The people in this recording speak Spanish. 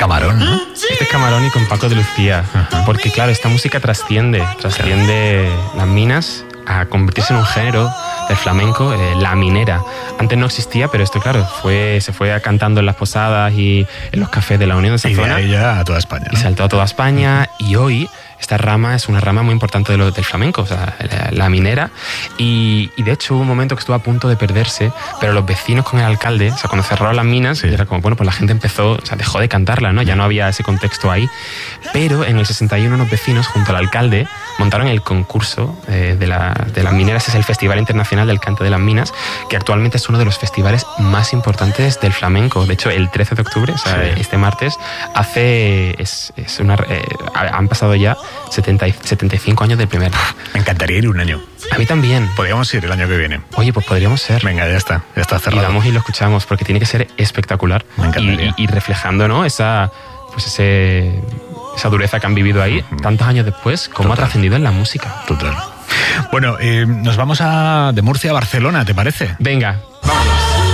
Camarón, ¿no? Este es Camarón y con Paco de Lucía. Ajá. Porque claro, esta música trasciende las minas a convertirse en un género del flamenco, la minera. Antes no existía, pero esto, claro, se fue cantando en las posadas y en los cafés de la Unión de esa zona. Y de ella a toda España, ¿no? Y saltó a toda España, y hoy esta rama es una rama muy importante del flamenco, o sea, la minera. Y de hecho hubo un momento que estuvo a punto de perderse, pero los vecinos con el alcalde, o sea, cuando cerraron las minas, Sí. era como, bueno, pues la gente empezó, o sea, dejó de cantarla, ¿no? Ya no había ese contexto ahí. Pero en el 61 unos vecinos, junto al alcalde, montaron el concurso de las mineras. Es el Festival Internacional del Cante de las Minas, que actualmente es uno de los festivales más importantes del flamenco. De hecho, el 13 de octubre, o sea, Sí. este martes, han pasado ya 75 años del primer. Me encantaría ir un año. A mí también. Podríamos ir el año que viene. Oye, pues podríamos ser. Venga, ya está Y cerrado. vamos y lo escuchamos, porque tiene que ser espectacular. Me encantaría. Y reflejando, ¿no? Esa dureza que han vivido ahí, tantos años después, cómo ha Total. trascendido en la música. Total. Bueno, nos vamos de Murcia a Barcelona, ¿te parece? Venga, vámonos.